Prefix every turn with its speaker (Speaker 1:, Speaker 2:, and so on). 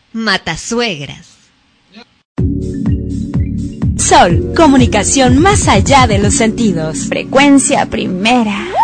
Speaker 1: Matasuegras.
Speaker 2: Sol, comunicación más allá de los sentidos.
Speaker 3: Frecuencia primera.